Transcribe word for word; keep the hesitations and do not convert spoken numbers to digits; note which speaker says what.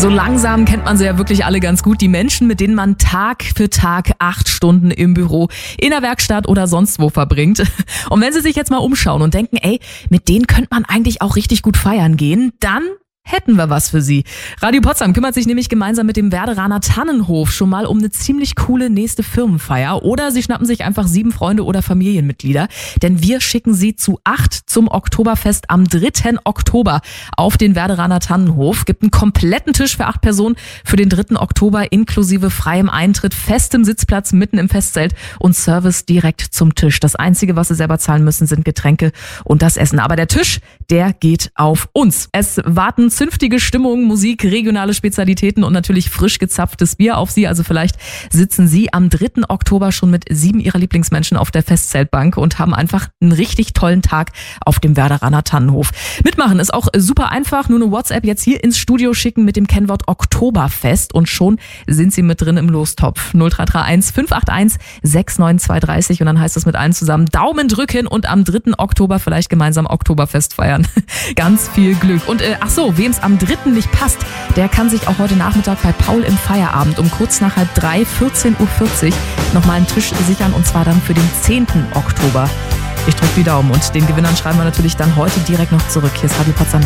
Speaker 1: So langsam kennt man sie ja wirklich alle ganz gut. Die Menschen, mit denen man Tag für Tag acht Stunden im Büro, in der Werkstatt oder sonst wo verbringt. Und wenn Sie sich jetzt mal umschauen und denken, ey, mit denen könnte man eigentlich auch richtig gut feiern gehen, dann hätten wir was für Sie. Radio Potsdam kümmert sich nämlich gemeinsam mit dem Werderaner Tannenhof schon mal um eine ziemlich coole nächste Firmenfeier. Oder Sie schnappen sich einfach sieben Freunde oder Familienmitglieder. Denn wir schicken Sie zu acht zum Oktoberfest am dritten Oktober auf den Werderaner Tannenhof. Gibt einen kompletten Tisch für acht Personen für den dritten Oktober inklusive freiem Eintritt, festem Sitzplatz mitten im Festzelt und Service direkt zum Tisch. Das Einzige, was Sie selber zahlen müssen, sind Getränke und das Essen. Aber der Tisch, der geht auf uns. Es warten zünftige Stimmung, Musik, regionale Spezialitäten und natürlich frisch gezapftes Bier auf Sie. Also vielleicht sitzen Sie am dritten Oktober schon mit sieben Ihrer Lieblingsmenschen auf der Festzeltbank und haben einfach einen richtig tollen Tag auf dem Werderaner Tannenhof. Mitmachen ist auch super einfach. Nur eine WhatsApp jetzt hier ins Studio schicken mit dem Kennwort Oktoberfest und schon sind Sie mit drin im Lostopf. null drei drei eins fünf acht eins sechs neun zwei drei und dann heißt es mit allen zusammen Daumen drücken und am dritten Oktober vielleicht gemeinsam Oktoberfest feiern. Ganz viel Glück. Und äh, ach so, wem es am dritten nicht passt, der kann sich auch heute Nachmittag bei Paul im Feierabend um kurz nach halb drei, vierzehn Uhr vierzig nochmal einen Tisch sichern und zwar dann für den zehnten Oktober. Ich drücke die Daumen und den Gewinnern schreiben wir natürlich dann heute direkt noch zurück. Hier ist Radio Potsdam.